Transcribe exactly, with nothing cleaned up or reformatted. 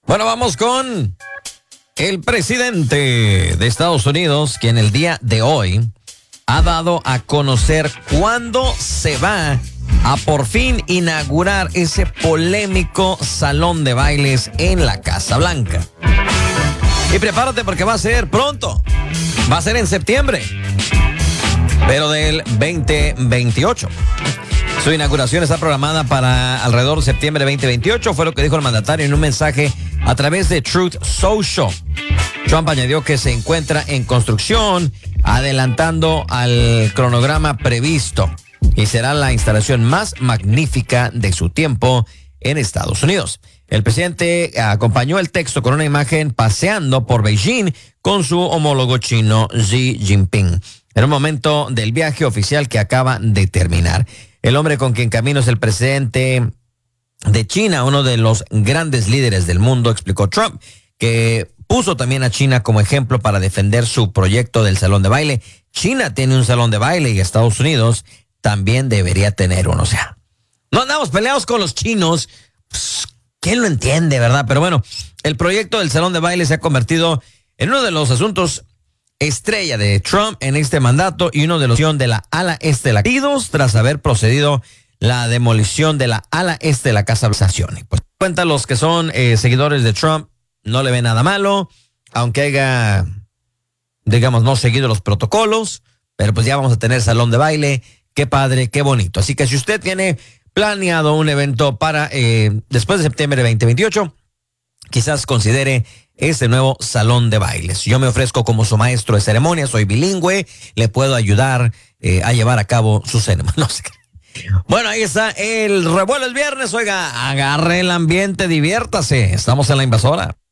Bueno, vamos con el presidente de Estados Unidos, quien el día de hoy ha dado a conocer cuándo se va a por fin inaugurar ese polémico salón de bailes en la Casa Blanca. Y prepárate porque va a ser pronto, va a ser en septiembre, pero del veinte veintiocho. Su inauguración está programada para alrededor de septiembre de veinte veintiocho, fue lo que dijo el mandatario en un mensaje a través de Truth Social. Trump añadió que se encuentra en construcción, adelantando al cronograma previsto, y será la instalación más magnífica de su tiempo en Estados Unidos. El presidente acompañó el texto con una imagen paseando por Beijing con su homólogo chino Xi Jinping, en un momento del viaje oficial que acaba de terminar. El hombre con quien camino es el presidente de China, uno de los grandes líderes del mundo, explicó Trump, que puso también a China como ejemplo para defender su proyecto del salón de baile. China tiene un salón de baile y Estados Unidos también debería tener uno. O sea, no andamos peleados con los chinos. Pues, ¿quién lo entiende, verdad? Pero bueno, el proyecto del salón de baile se ha convertido en uno de los asuntos estrella de Trump en este mandato y uno de los de la ala este de la tras haber procedido la demolición de la ala este de la Casa Blanca. Pues cuenta, los que son eh, seguidores de Trump no le ven nada malo, aunque haya, digamos, no seguido los protocolos, pero pues ya vamos a tener salón de baile. Qué padre, qué bonito. Así que si usted tiene planeado un evento para eh, después de septiembre de veinte veintiocho, quizás considere este nuevo salón de bailes. Yo me ofrezco como su maestro de ceremonia, soy bilingüe, le puedo ayudar eh, a llevar a cabo su ceremonia. No sé. Bueno, ahí está el revuelo el viernes. Oiga, agarre el ambiente, diviértase. Estamos en La Invasora.